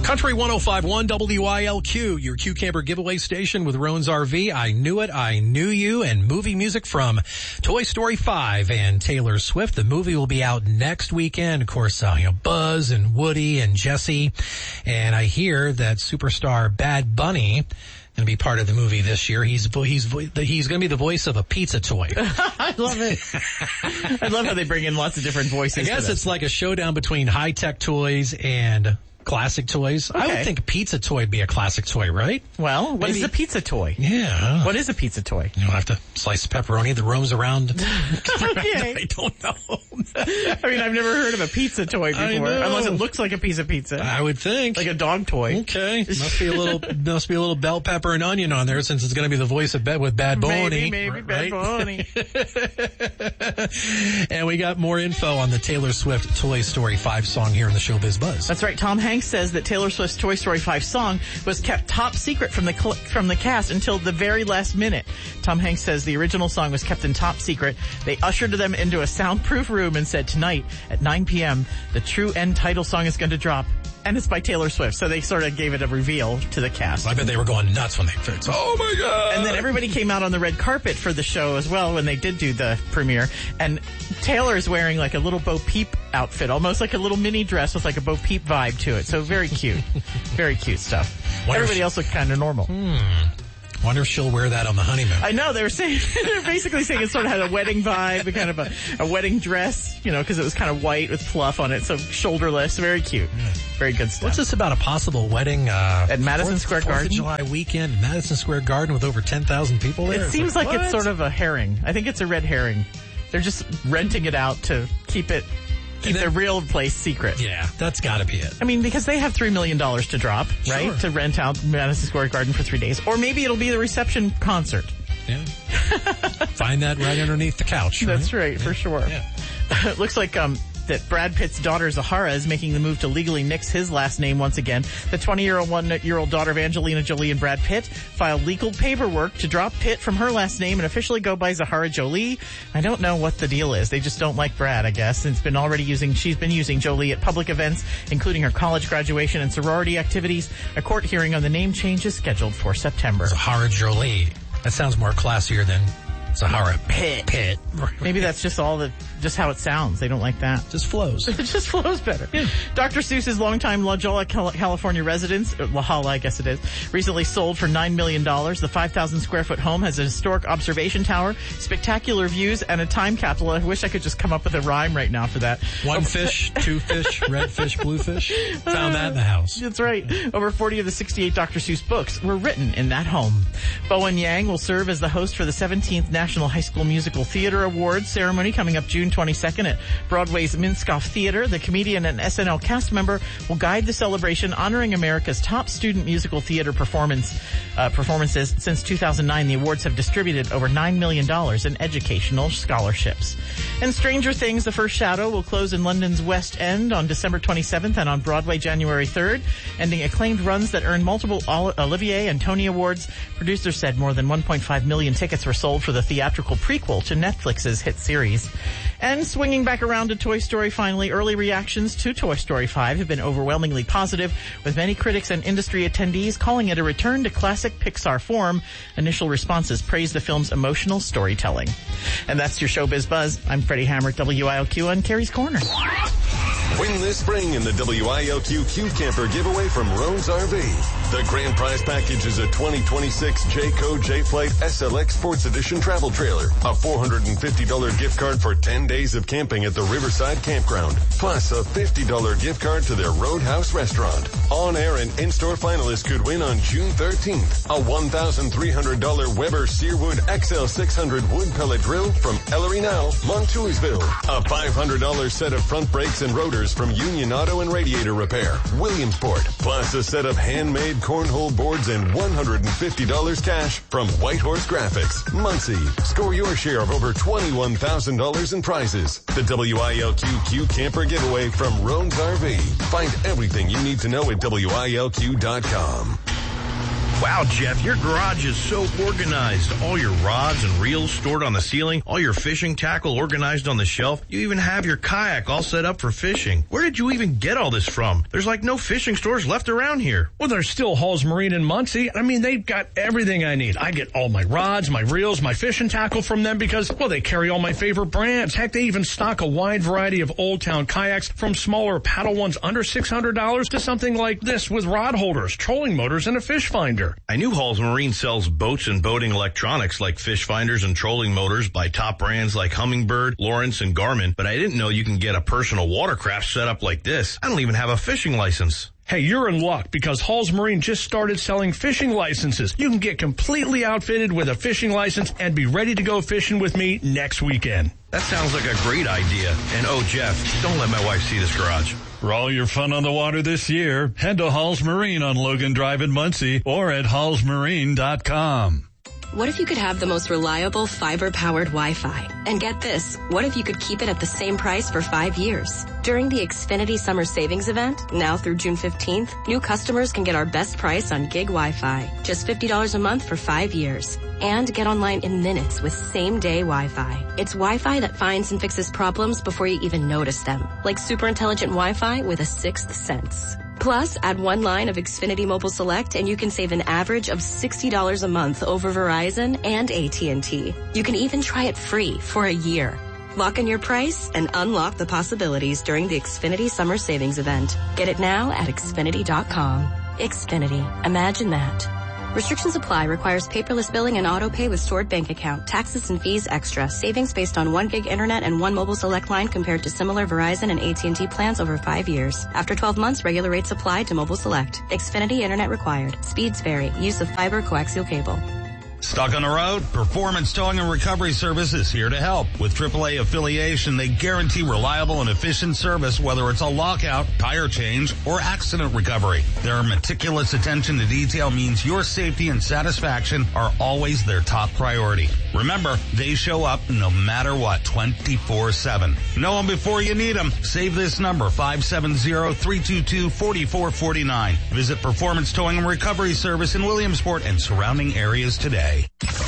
Country 105.1 WILQ, your Q Camper giveaway station with Roan's RV. I Knew It, I Knew You, and movie music from Toy Story 5 and Taylor Swift. The movie will be out next weekend. Of course, Buzz and Woody and Jesse. And I hear that superstar Bad Bunny going to be part of the movie this year. He's going to be the voice of a pizza toy. I love it. I love how they bring in lots of different voices. I guess it's like a showdown between high-tech toys and classic toys. Okay. I would think a pizza toy would be a classic toy, right? Well, what is a pizza toy? Yeah. What is a pizza toy? You don't have to slice pepperoni that roams around. Okay. I don't know. I mean, I've never heard of a pizza toy before, unless it looks like a piece of pizza. I would think. Like a dog toy. Okay. Must be a little bell pepper and onion on there since it's going to be the voice of with Bad Bunny. Maybe Bad Bunny. And we got more info on the Taylor Swift Toy Story 5 song here in the Showbiz Buzz. That's right. Tom Hanks says that Taylor Swift's Toy Story 5 song was kept top secret from the cast until the very last minute. Tom Hanks says the original song was kept in top secret. They ushered them into a soundproof room and said, tonight at 9 p.m., the true end title song is going to drop. And it's by Taylor Swift. So they sort of gave it a reveal to the cast. I bet they were going nuts when they fixed it. Oh my God. And then everybody came out on the red carpet for the show as well when they did do the premiere. And Taylor is wearing like a little Bo Peep outfit, almost like a little mini dress with like a Bo Peep vibe to it. So very cute. Very cute stuff. Everybody else looked kind of normal. Wonder if she'll wear that on the honeymoon. I know, they're basically saying it sort of had a wedding vibe, kind of a wedding dress, because it was kind of white with fluff on it, so shoulderless, very cute. Very good stuff. What's this about a possible wedding, at Madison Square Garden? 4th of July weekend, Madison Square Garden with over 10,000 people there? It seems like it's sort of a herring. I think it's a red herring. They're just renting it out to keep the real place secret. Yeah, that's gotta be it. I mean, because they have $3 million to drop, right? Sure. To rent out Madison Square Garden for 3 days. Or maybe it'll be the reception concert. Yeah. Find that right underneath the couch. Right? That's right, for sure. Yeah. It looks like, that Brad Pitt's daughter Zahara is making the move to legally nix his last name once again. The 21-year-old daughter of Angelina Jolie and Brad Pitt filed legal paperwork to drop Pitt from her last name and officially go by Zahara Jolie. I don't know what the deal is. They just don't like Brad, I guess. She's been using Jolie at public events, including her college graduation and sorority activities. A court hearing on the name change is scheduled for September. Zahara Jolie. That sounds more classier than Zahara Pitt. Maybe that's just just how it sounds. They don't like that. Just flows. It just flows better. Yeah. Dr. Seuss's longtime La Jolla, California residence, La Jolla, I guess it is, recently sold for $9 million. The 5,000 square foot home has a historic observation tower, spectacular views, and a time capsule. I wish I could just come up with a rhyme right now for that. 1 fish, 2 fish, red fish, blue fish. Found that in the house. That's right. Over 40 of the 68 Dr. Seuss books were written in that home. Bowen Yang will serve as the host for the 17th National High School Musical Theater Awards ceremony coming up June 22nd at Broadway's Minskoff Theater. The comedian and SNL cast member will guide the celebration honoring America's top student musical theater performances. Since 2009, the awards have distributed over $9 million in educational scholarships. And Stranger Things, The First Shadow will close in London's West End on December 27th and on Broadway January 3rd, ending acclaimed runs that earned multiple Olivier and Tony Awards. Producers said more than 1.5 million tickets were sold for the theatrical prequel to Netflix's hit series. And swinging back around to Toy Story finally, early reactions to Toy Story 5 have been overwhelmingly positive, with many critics and industry attendees calling it a return to classic Pixar form. Initial responses praise the film's emotional storytelling. And that's your Showbiz Buzz. I'm Freddie Hammer at WILQ on Carrie's Corner. Win this spring in the WILQ Q Camper giveaway from Roan's RV. The grand prize package is a 2026 Jayco J-Flight SLX Sports Edition travel trailer, a $450 gift card for 10 days of camping at the Riverside Campground, plus a $50 gift card to their Roadhouse restaurant. On-air and in-store finalists could win on June 13th a $1,300 Weber Searwood XL600 wood pellet grill from Ellery Now, Montoursville, a $500 set of front brakes and rotors from Union Auto and Radiator Repair, Williamsport, plus a set of handmade cornhole boards and $150 cash from Whitehorse Graphics, Muncie. Score your share of over $21,000 in prizes. The WILQ Q Camper giveaway from Roan's RV. Find everything you need to know at WILQ.com. Wow, Jeff, your garage is so organized. All your rods and reels stored on the ceiling, all your fishing tackle organized on the shelf. You even have your kayak all set up for fishing. Where did you even get all this from? There's like no fishing stores left around here. Well, there's still Hall's Marine in Muncie. I mean, they've got everything I need. I get all my rods, my reels, my fishing tackle from them because, well, they carry all my favorite brands. Heck, they even stock a wide variety of Old Town kayaks from smaller paddle ones under $600 to something like this with rod holders, trolling motors, and a fish finder. I knew Hall's Marine sells boats and boating electronics like fish finders and trolling motors by top brands like Humminbird, Lawrence, and Garmin, but I didn't know you can get a personal watercraft set up like this. I don't even have a fishing license. Hey, you're in luck because Hall's Marine just started selling fishing licenses. You can get completely outfitted with a fishing license and be ready to go fishing with me next weekend. That sounds like a great idea. And oh, Jeff, don't let my wife see this garage. For all your fun on the water this year, head to Hall's Marine on Logan Drive in Muncie or at hallsmarine.com. What if you could have the most reliable fiber-powered Wi-Fi? And get this, what if you could keep it at the same price for 5 years? During the Xfinity Summer Savings Event, now through June 15th, new customers can get our best price on gig Wi-Fi. Just $50 a month for 5 years. And get online in minutes with same-day Wi-Fi. It's Wi-Fi that finds and fixes problems before you even notice them. Like super intelligent Wi-Fi with a sixth sense. Plus, add one line of Xfinity Mobile Select and you can save an average of $60 a month over Verizon and AT&T. You can even try it free for a year. Lock in your price and unlock the possibilities during the Xfinity Summer Savings Event. Get it now at Xfinity.com. Xfinity. Imagine that. Restrictions apply. Requires paperless billing and auto pay with stored bank account. Taxes and fees extra. Savings based on 1 gig internet and 1 mobile select line compared to similar Verizon and AT&T plans over 5 years. After 12 months, regular rates apply to mobile select. Xfinity internet required. Speeds vary. Use of fiber coaxial cable. Stuck on the road? Performance Towing and Recovery Service is here to help. With AAA affiliation, they guarantee reliable and efficient service, whether it's a lockout, tire change, or accident recovery. Their meticulous attention to detail means your safety and satisfaction are always their top priority. Remember, they show up no matter what, 24/7. Know them before you need them. Save this number, 570-322-4449. Visit Performance Towing and Recovery Service in Williamsport and surrounding areas today.